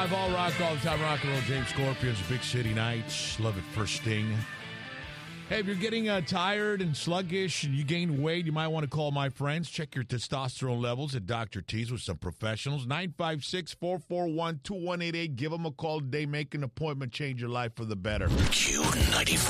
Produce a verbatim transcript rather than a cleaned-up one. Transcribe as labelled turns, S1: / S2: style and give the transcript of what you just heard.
S1: I've all rock all the time. Rock and roll. James Scorpions, Big City Nights. Love it for Sting. Hey, if you're getting uh, tired and sluggish and you gain weight, you might want to call my friends. Check your testosterone levels at Doctor T's with some professionals. nine five six, four four one, two one eight eight. Give them a call today. Make an appointment. Change your life for the better.
S2: Q ninety-four.